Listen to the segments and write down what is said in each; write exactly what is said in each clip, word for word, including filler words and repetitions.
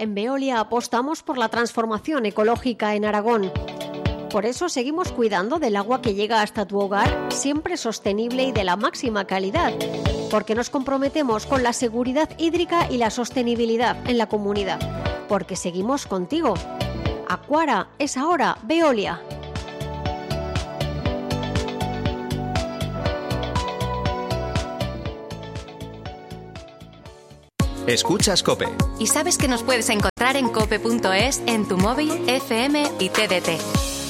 en Veolia apostamos por la transformación ecológica en Aragón. Por eso seguimos cuidando del agua que llega hasta tu hogar, siempre sostenible y de la máxima calidad, porque nos comprometemos con la seguridad hídrica y la sostenibilidad en la comunidad, porque seguimos contigo. Aquara es ahora Veolia. Escuchas COPE. Y sabes que nos puedes encontrar en cope punto es, en tu móvil, F M y T D T.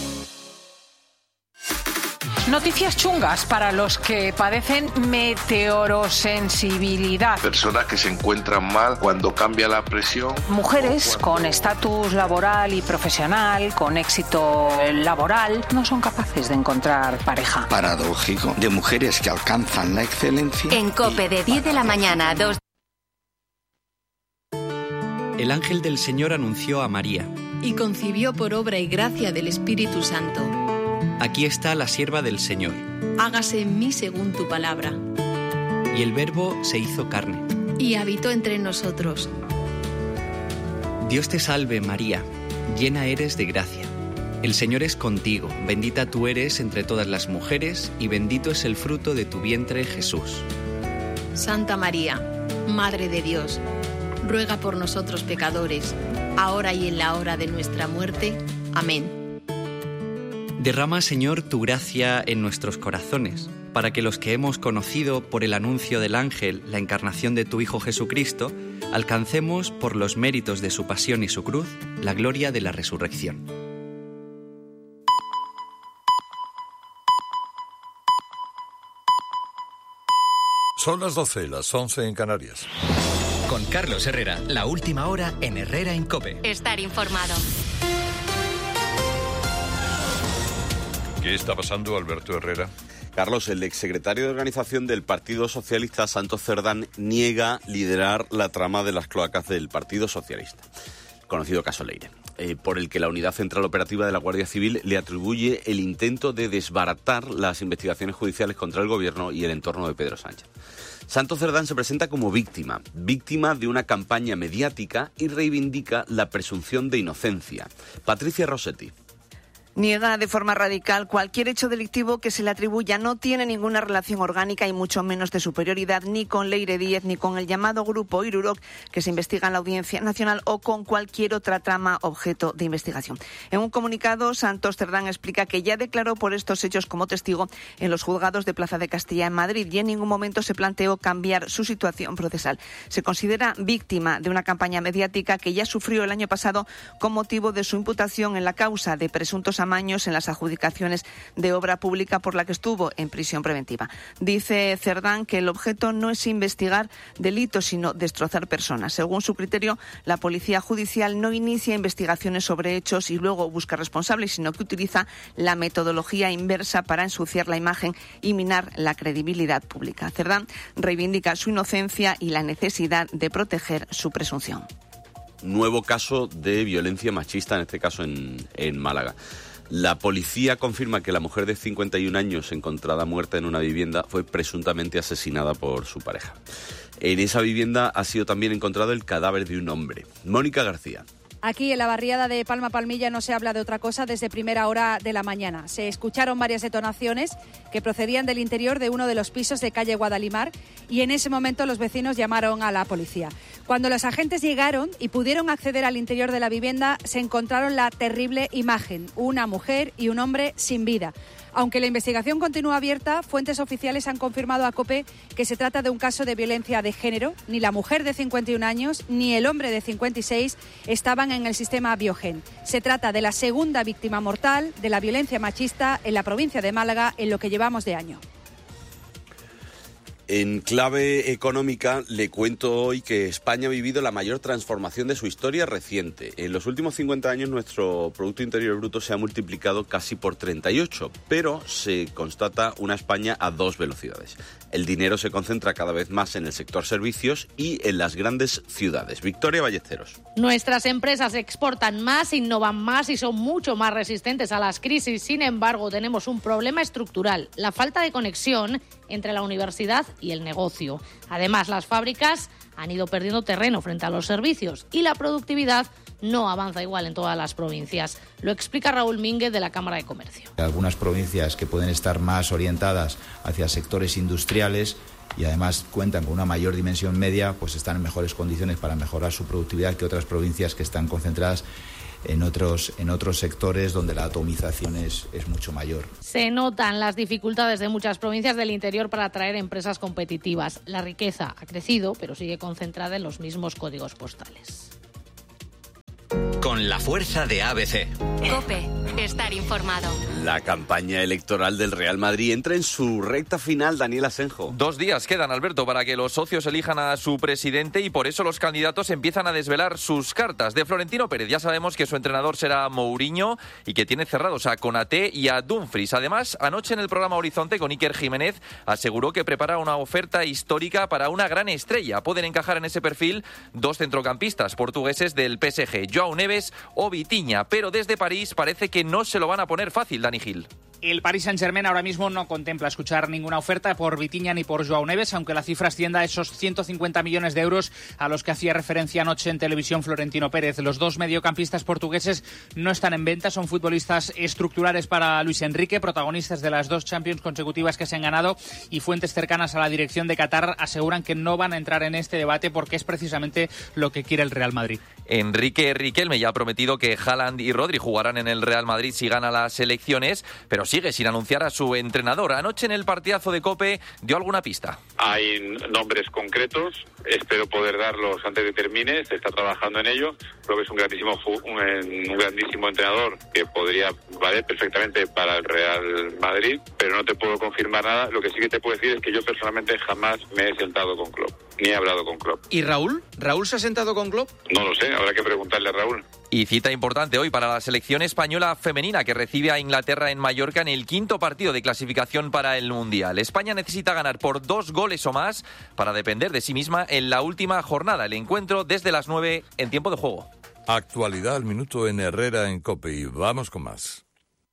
Noticias chungas para los que padecen meteorosensibilidad. Personas que se encuentran mal cuando cambia la presión. Mujeres con estatus laboral y profesional, con éxito laboral, no son capaces de encontrar pareja. Paradójico, de mujeres que alcanzan la excelencia. En COPE de diez de la mañana a dos. El ángel del Señor anunció a María. Y concibió por obra y gracia del Espíritu Santo. Aquí está la sierva del Señor. Hágase en mí según tu palabra. Y el Verbo se hizo carne. Y habitó entre nosotros. Dios te salve, María, llena eres de gracia. El Señor es contigo, bendita tú eres entre todas las mujeres, y bendito es el fruto de tu vientre, Jesús. Santa María, Madre de Dios, ruega por nosotros pecadores, ahora y en la hora de nuestra muerte. Amén. Derrama, Señor, tu gracia en nuestros corazones, para que los que hemos conocido por el anuncio del ángel la encarnación de tu Hijo Jesucristo, alcancemos, por los méritos de su pasión y su cruz, la gloria de la resurrección. Son las doce, las once en Canarias. Con Carlos Herrera, la última hora en Herrera en COPE. Estar informado. ¿Qué está pasando, Alberto Herrera? Carlos, el exsecretario de Organización del Partido Socialista, Santos Cerdán, niega liderar la trama de las cloacas del Partido Socialista, conocido caso Leire, eh, por el que la Unidad Central Operativa de la Guardia Civil le atribuye el intento de desbaratar las investigaciones judiciales contra el Gobierno y el entorno de Pedro Sánchez. Santos Cerdán se presenta como víctima, víctima de una campaña mediática y reivindica la presunción de inocencia. Patricia Rossetti. Niega de forma radical cualquier hecho delictivo que se le atribuya. No tiene ninguna relación orgánica y mucho menos de superioridad ni con Leire Díez ni con el llamado Grupo Iruroc que se investiga en la Audiencia Nacional o con cualquier otra trama objeto de investigación. En un comunicado, Santos Cerdán explica que ya declaró por estos hechos como testigo en los juzgados de Plaza de Castilla en Madrid y en ningún momento se planteó cambiar su situación procesal. Se considera víctima de una campaña mediática que ya sufrió el año pasado con motivo de su imputación en la causa de presuntos amaños en las adjudicaciones de obra pública por la que estuvo en prisión preventiva. Dice Cerdán que el objeto no es investigar delitos, sino destrozar personas. Según su criterio, la Policía Judicial no inicia investigaciones sobre hechos y luego busca responsables, sino que utiliza la metodología inversa para ensuciar la imagen y minar la credibilidad pública. Cerdán reivindica su inocencia y la necesidad de proteger su presunción. Nuevo caso de violencia machista, en este caso en, en Málaga. La policía confirma que la mujer de cincuenta y un años encontrada muerta en una vivienda fue presuntamente asesinada por su pareja. En esa vivienda ha sido también encontrado el cadáver de un hombre. Mónica García. Aquí en la barriada de Palma Palmilla no se habla de otra cosa desde primera hora de la mañana. Se escucharon varias detonaciones que procedían del interior de uno de los pisos de calle Guadalimar y en ese momento los vecinos llamaron a la policía. Cuando los agentes llegaron y pudieron acceder al interior de la vivienda, se encontraron la terrible imagen, una mujer y un hombre sin vida. Aunque la investigación continúa abierta, fuentes oficiales han confirmado a COPE que se trata de un caso de violencia de género. Ni la mujer de cincuenta y un años ni el hombre de cincuenta y seis estaban en el sistema Biogen. Se trata de la segunda víctima mortal de la violencia machista en la provincia de Málaga en lo que llevamos de año. En clave económica, le cuento hoy que España ha vivido la mayor transformación de su historia reciente. En los últimos cincuenta años nuestro Producto Interior Bruto se ha multiplicado casi por treinta y ocho, pero se constata una España a dos velocidades. El dinero se concentra cada vez más en el sector servicios y en las grandes ciudades. Victoria Ballesteros. Nuestras empresas exportan más, innovan más y son mucho más resistentes a las crisis. Sin embargo, tenemos un problema estructural, la falta de conexión entre la universidad y el negocio. Además, las fábricas han ido perdiendo terreno frente a los servicios y la productividad no avanza igual en todas las provincias. Lo explica Raúl Mínguez de la Cámara de Comercio. Algunas provincias que pueden estar más orientadas hacia sectores industriales y además cuentan con una mayor dimensión media, pues están en mejores condiciones para mejorar su productividad que otras provincias que están concentradas en otros, en otros sectores donde la atomización es, es mucho mayor. Se notan las dificultades de muchas provincias del interior para atraer empresas competitivas. La riqueza ha crecido, pero sigue concentrada en los mismos códigos postales. Con la fuerza de A B C. COPE, estar informado. La campaña electoral del Real Madrid entra en su recta final, Daniel Asenjo. Dos días quedan, Alberto, para que los socios elijan a su presidente y por eso los candidatos empiezan a desvelar sus cartas. De Florentino Pérez ya sabemos que su entrenador será Mourinho y que tiene cerrados a Konaté y a Dumfries. Además, anoche en el programa Horizonte con Iker Jiménez aseguró que prepara una oferta histórica para una gran estrella. Pueden encajar en ese perfil dos centrocampistas portugueses del P S G, João Neves o Vitinha, pero desde París parece que no se lo van a poner fácil, Dani Gil. El Paris Saint-Germain ahora mismo no contempla escuchar ninguna oferta por Vitinha ni por João Neves, aunque la cifra ascienda a esos ciento cincuenta millones de euros a los que hacía referencia anoche en televisión Florentino Pérez. Los dos mediocampistas portugueses no están en venta, son futbolistas estructurales para Luis Enrique, protagonistas de las dos Champions consecutivas que se han ganado, y fuentes cercanas a la dirección de Qatar aseguran que no van a entrar en este debate porque es precisamente lo que quiere el Real Madrid. Enrique Riquelme ya ha prometido que Haaland y Rodri jugarán en el Real Madrid si gana las elecciones, pero sigue sin anunciar a su entrenador. Anoche en el partidazo de COPE dio alguna pista. Hay nombres concretos, espero poder darlos antes de que termine, se está trabajando en ello. Creo que es un grandísimo, un, un grandísimo entrenador que podría valer perfectamente para el Real Madrid, pero no te puedo confirmar nada. Lo que sí que te puedo decir es que yo personalmente jamás me he sentado con Klopp, ni he hablado con Klopp. ¿Y Raúl? ¿Raúl se ha sentado con Klopp? No lo sé, habrá que preguntarle a Raúl. Y cita importante hoy para la selección española femenina que recibe a Inglaterra en Mallorca en el quinto partido de clasificación para el Mundial. España necesita ganar por dos goles o más para depender de sí misma en la última jornada. El encuentro desde las nueve en tiempo de juego. Actualidad al minuto en Herrera en COPE y vamos con más.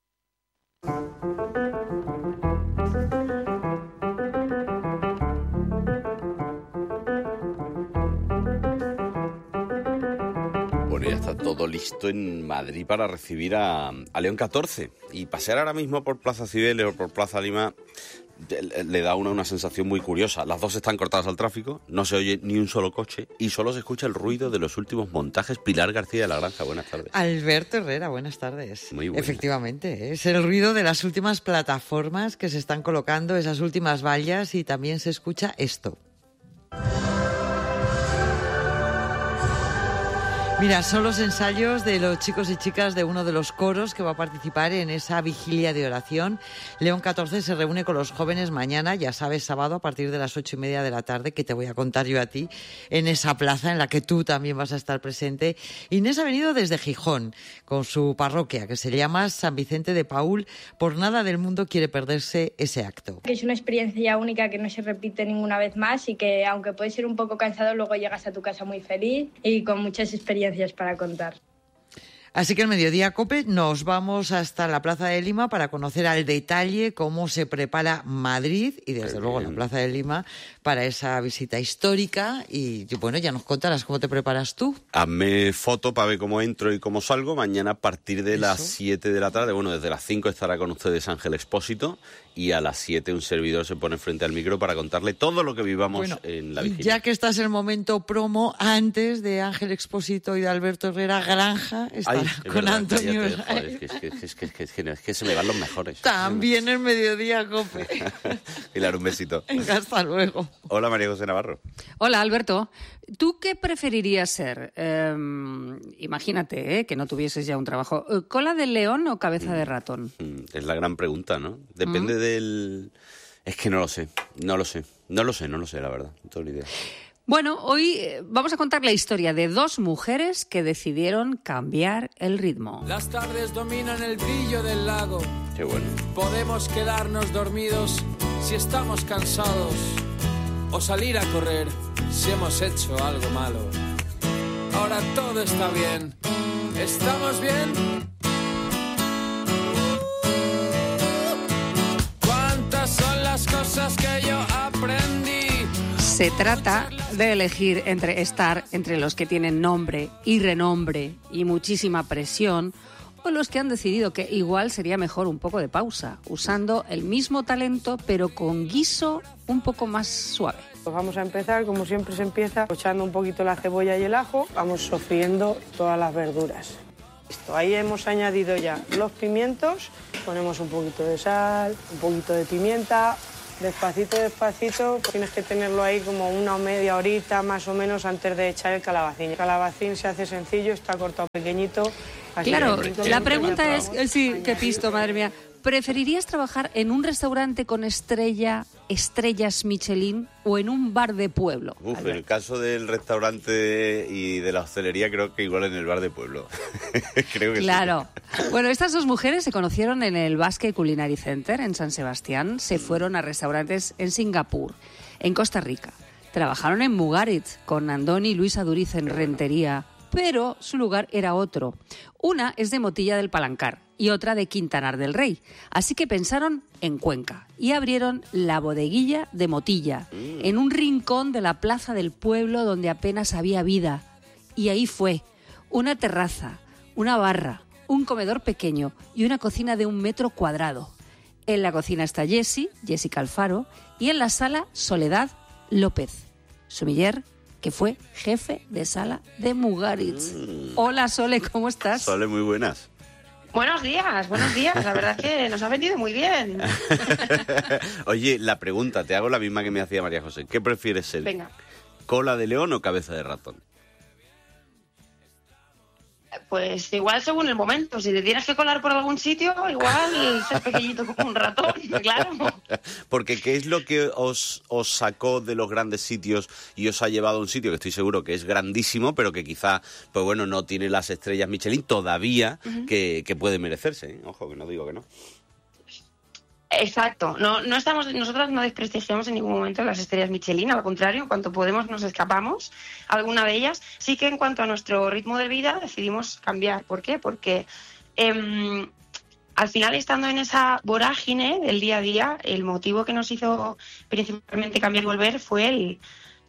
Bueno, ya está todo listo en Madrid para recibir a, a León catorce. Y pasear ahora mismo por Plaza Cibeles o por Plaza Lima le da a uno una sensación muy curiosa. Las dos están cortadas al tráfico, no se oye ni un solo coche y solo se escucha el ruido de los últimos montajes. Pilar García de la Granja, buenas tardes. Alberto Herrera, buenas tardes. Muy buenas. Efectivamente, es el ruido de las últimas plataformas que se están colocando, esas últimas vallas, y también se escucha esto. Mira, son los ensayos de los chicos y chicas de uno de los coros que va a participar en esa vigilia de oración. León catorce se reúne con los jóvenes mañana, ya sabes, sábado a partir de las ocho y media de la tarde, que te voy a contar yo a ti, en esa plaza en la que tú también vas a estar presente. Inés ha venido desde Gijón con su parroquia, que se llama San Vicente de Paúl. Por nada del mundo quiere perderse ese acto. Es una experiencia única que no se repite ninguna vez más y que, aunque puede ser un poco cansado, luego llegas a tu casa muy feliz y con muchas experiencias para contar. Así que el Mediodía COPE nos vamos hasta la Plaza de Lima para conocer al detalle cómo se prepara Madrid y desde Qué luego bien. La Plaza de Lima para esa visita histórica. Y bueno, ya nos contarás cómo te preparas tú. Hazme foto para ver cómo entro y cómo salgo. Mañana a partir de Eso. las siete de la tarde, bueno, desde las cinco estará con ustedes Ángel Expósito y a las siete un servidor se pone frente al micro para contarle todo lo que vivamos bueno, en la vigilia. Ya que estás en el momento promo, antes de Ángel Expósito y de Alberto Herrera, Granja estará Ay, con verdad, Antonio. Te, joder, es, que, es, que, es, que, es, que, es, que, es que se me van los mejores. También el Mediodía COPE. Pilar, un besito. Venga, hasta luego. Hola, María José Navarro. Hola, Alberto. ¿Tú qué preferirías ser? Eh, imagínate, eh, que no tuvieses ya un trabajo. ¿Cola de león o cabeza mm, de ratón? Es la gran pregunta, ¿no? Depende mm. del... Es que no lo sé, no lo sé. No lo sé, no lo sé, la verdad. No tengo ni idea. Bueno, hoy vamos a contar la historia de dos mujeres que decidieron cambiar el ritmo. Las tardes dominan el brillo del lago. Qué bueno. Podemos quedarnos dormidos si estamos cansados o salir a correr si hemos hecho algo malo. Ahora todo está bien. ¿Estamos bien? ¿Cuántas son las cosas que yo aprendí? Se trata de elegir entre estar entre los que tienen nombre y renombre y muchísima presión, o los que han decidido que igual sería mejor un poco de pausa, usando el mismo talento pero con guiso un poco más suave. Pues vamos a empezar, como siempre se empieza, echando un poquito la cebolla y el ajo. Vamos sofriendo todas las verduras. Listo, ahí hemos añadido ya los pimientos. Ponemos un poquito de sal, un poquito de pimienta. Despacito, despacito. Tienes que tenerlo ahí como una o media horita más o menos antes de echar el calabacín. El calabacín se hace sencillo, está cortado pequeñito. Claro, la pregunta es, sí, qué pisto, madre mía. ¿Preferirías trabajar en un restaurante con estrella, estrellas Michelin o en un bar de pueblo? Uf, en el caso del restaurante y de la hostelería creo que igual en el bar de pueblo. Creo que claro. Sí. Bueno, estas dos mujeres se conocieron en el Basque Culinary Center en San Sebastián. Se fueron a restaurantes en Singapur, en Costa Rica. Trabajaron en Mugarit con Andoni y Luisa Duriz en Rentería, pero su lugar era otro. Una es de Motilla del Palancar y otra de Quintanar del Rey. Así que pensaron en Cuenca y abrieron la bodeguilla de Motilla, mm. en un rincón de la plaza del pueblo donde apenas había vida. Y ahí fue, una terraza, una barra, un comedor pequeño y una cocina de un metro cuadrado. En la cocina está Jessie, Jessica Alfaro, y en la sala Soledad López, sumiller, que fue jefe de sala de Mugarit. Mm. Hola, Sole, ¿cómo estás? Sole, muy buenas. Buenos días, buenos días. La verdad es que nos ha venido muy bien. Oye, la pregunta, te hago la misma que me hacía María José. ¿Qué prefieres ser? Venga. ¿Cola de león o cabeza de ratón? Pues igual según el momento. Si te tienes que colar por algún sitio, igual ser pequeñito como un ratón, claro. Porque ¿qué es lo que os, os sacó de los grandes sitios y os ha llevado a un sitio que estoy seguro que es grandísimo, pero que quizá, pues bueno, no tiene las estrellas Michelin todavía, uh-huh. que, que puede merecerse, ¿eh? Ojo, que no digo que no. Exacto, no, no estamos, nosotros no desprestigiamos en ningún momento las estrellas Michelin, al contrario, en cuanto podemos nos escapamos, alguna de ellas. Sí que en cuanto a nuestro ritmo de vida decidimos cambiar. ¿Por qué? Porque eh, al final, estando en esa vorágine del día a día, el motivo que nos hizo principalmente cambiar y volver fue el,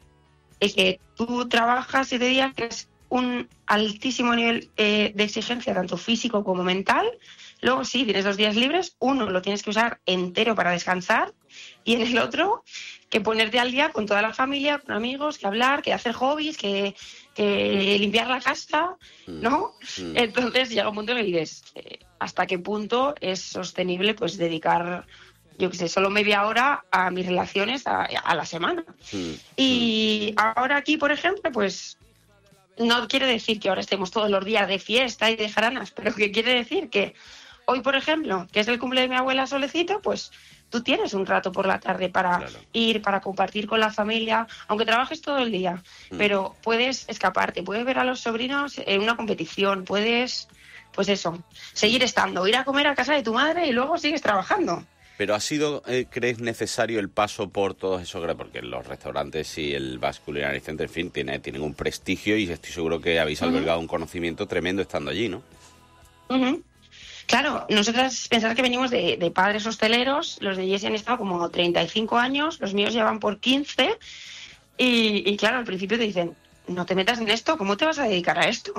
el que tú trabajas siete días, que es un altísimo nivel eh, de exigencia, tanto físico como mental. Luego sí, tienes dos días libres, uno lo tienes que usar entero para descansar y en el otro que ponerte al día con toda la familia, con amigos, que hablar, que hacer hobbies, que, que limpiar la casa, ¿no? Mm. Entonces llega un punto en el que dices, eh, ¿hasta qué punto es sostenible pues dedicar, yo qué sé, solo media hora a mis relaciones a, a la semana? Mm. Y ahora aquí, por ejemplo, pues no quiere decir que ahora estemos todos los días de fiesta y de jaranas, pero que quiere decir que hoy, por ejemplo, que es el cumple de mi abuela Solecito, pues tú tienes un rato por la tarde para claro. ir, para compartir con la familia, aunque trabajes todo el día, mm. pero puedes escaparte, puedes ver a los sobrinos en una competición, puedes, pues eso, seguir estando, ir a comer a casa de tu madre y luego sigues trabajando. Pero ¿ha sido, eh, crees, necesario el paso por todos esos? Porque los restaurantes y el Basque Culinary Center, en fin, tiene, tienen un prestigio y estoy seguro que habéis albergado uh-huh. un conocimiento tremendo estando allí, ¿no? Uh-huh. Claro, nosotras pensar que venimos de, de padres hosteleros, los de Jessie han estado como treinta y cinco años, los míos llevan por quince y, y claro, al principio te dicen, no te metas en esto, ¿cómo te vas a dedicar a esto?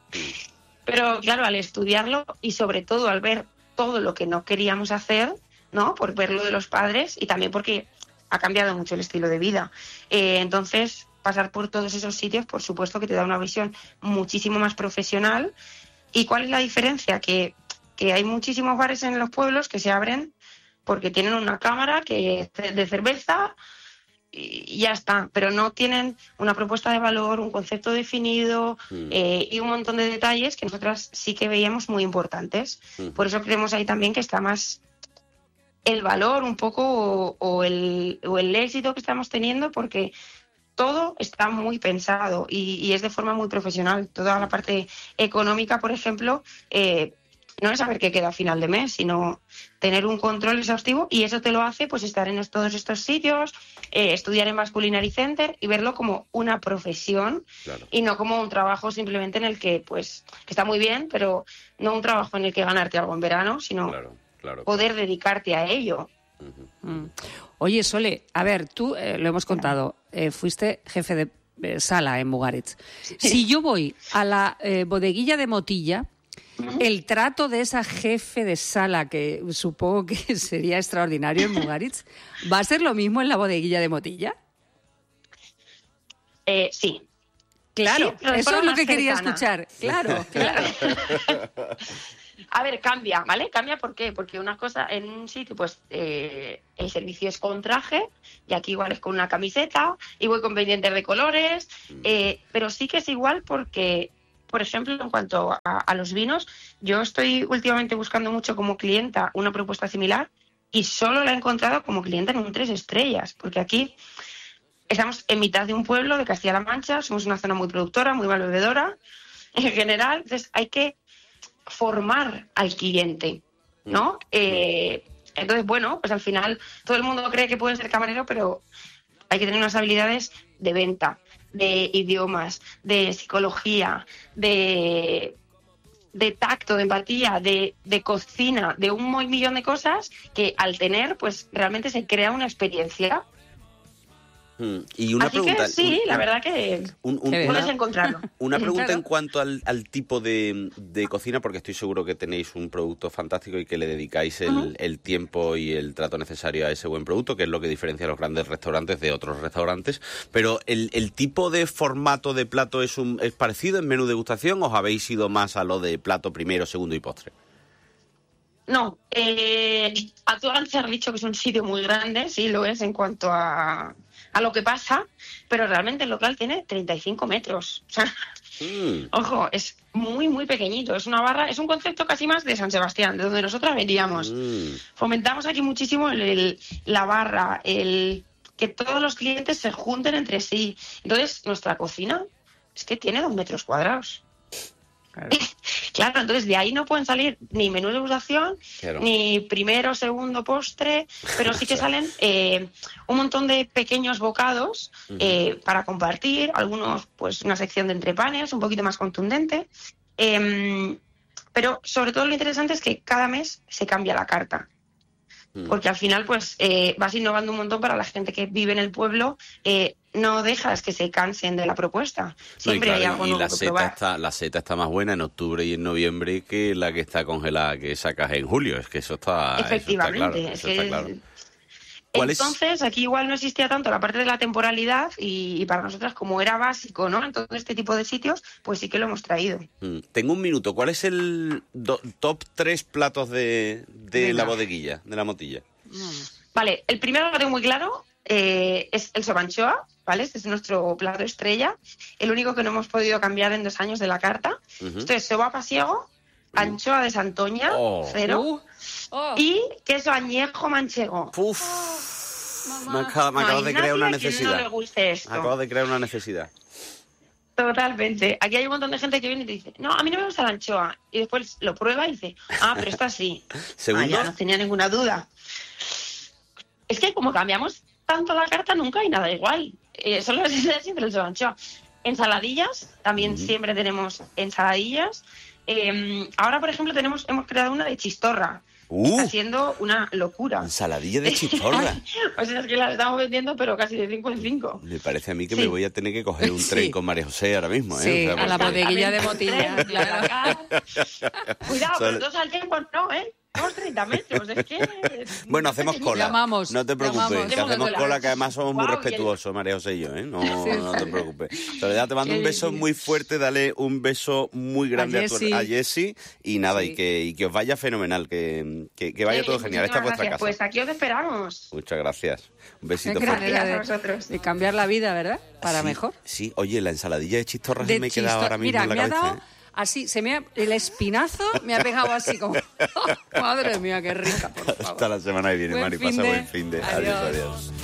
Pero claro, al estudiarlo y sobre todo al ver todo lo que no queríamos hacer, ¿no? Por ver lo de los padres y también porque ha cambiado mucho el estilo de vida. Eh, entonces, pasar por todos esos sitios, por supuesto que te da una visión muchísimo más profesional. ¿Y cuál es la diferencia? Que, que hay muchísimos bares en los pueblos que se abren porque tienen una cámara que de cerveza y ya está, pero no tienen una propuesta de valor, un concepto definido mm. eh, y un montón de detalles que nosotras sí que veíamos muy importantes. Mm. Por eso creemos ahí también que está más el valor un poco o, o, el, o el éxito que estamos teniendo, porque todo está muy pensado y, y es de forma muy profesional. Toda la parte económica, por ejemplo, eh, no es saber qué queda a final de mes, sino tener un control exhaustivo, y eso te lo hace pues estar en todos estos sitios, eh, estudiar en Basque Culinary Center y verlo como una profesión. Claro. Y no como un trabajo simplemente en el que, pues, que está muy bien, pero no un trabajo en el que ganarte algo en verano, sino claro, claro, poder claro. dedicarte a ello. Uh-huh. Mm. Oye, Sole, a ver, tú, eh, lo hemos contado, eh, fuiste jefe de eh, sala en Mugaritz. Sí. Si yo voy a la eh, bodeguilla de Motilla, uh-huh. el trato de esa jefe de sala, que supongo que sería extraordinario en Mugaritz, ¿va a ser lo mismo en la bodeguilla de Motilla? Eh, sí. Claro, sí, eso es lo que cercana. quería escuchar. Claro, claro. A ver, cambia, ¿vale? Cambia, ¿por qué? Porque una cosa, en un sitio, pues, eh, el servicio es con traje, y aquí igual es con una camiseta, y voy con pendientes de colores, eh, pero sí que es igual porque, por ejemplo, en cuanto a, a los vinos, yo estoy últimamente buscando mucho como clienta una propuesta similar, y solo la he encontrado como clienta en un tres estrellas, porque aquí estamos en mitad de un pueblo de Castilla-La Mancha, somos una zona muy productora, muy mal bebedora, en general, entonces hay que formar al cliente, ¿no? Eh, entonces, bueno, pues al final todo el mundo cree que puede ser camarero, pero hay que tener unas habilidades de venta, de idiomas, de psicología, de, de tacto, de empatía, de, de cocina, de un millón de cosas que al tener, pues realmente se crea una experiencia. Y una Así pregunta, que sí, un, la verdad que un, un, puedes una, encontrarlo. Una pregunta Claro. en cuanto al, al tipo de, de cocina, porque estoy seguro que tenéis un producto fantástico y que le dedicáis el, uh-huh. el tiempo y el trato necesario a ese buen producto, que es lo que diferencia a los grandes restaurantes de otros restaurantes. Pero el, el tipo de formato de plato es, un, es parecido en menú degustación, ¿o os habéis ido más a lo de plato primero, segundo y postre? No, eh, a tú antes has dicho que es un sitio muy grande, sí lo es en cuanto a, a lo que pasa, pero realmente el local tiene treinta y cinco metros. O sea, mm. ojo, es muy, muy pequeñito. Es una barra, es un concepto casi más de San Sebastián, de donde nosotros veníamos. Mm. Fomentamos aquí muchísimo el, el, la barra, el que todos los clientes se junten entre sí. Entonces, nuestra cocina es que tiene dos metros cuadrados. Claro. Claro, entonces de ahí no pueden salir ni menú de degustación, claro. ni primero, segundo, postre, pero sí que salen eh, un montón de pequeños bocados uh-huh. eh, para compartir, algunos pues una sección de entrepanes un poquito más contundente, eh, pero sobre todo lo interesante es que cada mes se cambia la carta. Porque al final pues eh, vas innovando un montón para la gente que vive en el pueblo, eh, no dejas que se cansen de la propuesta. Siempre no, y claro, hay algo nuevo y la que seta probar. está, la seta está más buena en octubre y en noviembre que la que está congelada que sacas en julio. Es que eso está, Efectivamente, eso está claro. Es Eso que... está claro. Entonces, es? aquí igual no existía tanto la parte de la temporalidad y, y para nosotras, como era básico, ¿no? En todo este tipo de sitios, pues sí que lo hemos traído. Mm. Tengo un minuto. ¿Cuál es el do, top tres platos de, de la bodeguilla, de la Motilla? Vale, el primero lo tengo muy claro, eh, es el sobanchoa, ¿vale? Este es nuestro plato estrella, el único que no hemos podido cambiar en dos años de la carta. Uh-huh. Esto es soba pasiego, anchoa de Santoña, oh. cero, uh. oh. y queso añejo manchego. Uf. Oh. Me acabo, me acabo no de crear una necesidad. No le guste esto. Me acabo de crear una necesidad. Totalmente. Aquí hay un montón de gente que viene y te dice, no, a mí no me gusta la anchoa. Y después lo prueba y dice, ah, pero esta sí. ¿Segundo? Ah, ya no tenía ninguna duda. Es que como cambiamos tanto la carta, nunca hay nada igual. Eh, solo es siempre el anchoa. Ensaladillas, también mm-hmm. siempre tenemos ensaladillas. Eh, ahora, por ejemplo, tenemos hemos creado una de chistorra. Uh, Está siendo una locura. Ensaladilla de chistorra. O sea, es que la estamos vendiendo, pero casi de cinco en cinco. Me parece a mí que sí. me voy a tener que coger un sí. tren con María José ahora mismo, ¿eh? Sí, o sea, a la bodeguilla de Motilla. Claro. Cuidado, pero todos al tiempo no, ¿eh? Somos treinta metros, es que... Bueno, hacemos cola. Llamamos, no te preocupes, llamamos. que hacemos cola. cola, que además somos wow, muy respetuosos, el... María José y yo, ¿eh? No, sí, no te preocupes. Soledad, te mando un beso muy fuerte, dale un beso muy grande a, tu, a Jessie y nada, sí. y, que, y que os vaya fenomenal, que, que, que vaya sí, todo genial. Esta es vuestra casa. Pues aquí os esperamos. Muchas gracias. Un besito fuerte. Gracias a vosotros. De cambiar la vida, ¿verdad? Para sí, mejor. Sí, oye, la ensaladilla de chistorra se me ha quedado ahora mismo Mira, en la me cabeza, ha dado... ¿eh? Así, se me ha, el espinazo me ha pegado así como... ¡Oh, madre mía, qué rica, por favor! Hasta la semana que viene, buen Mari. fin Pasa de... buen fin de... Adiós, adiós. adiós.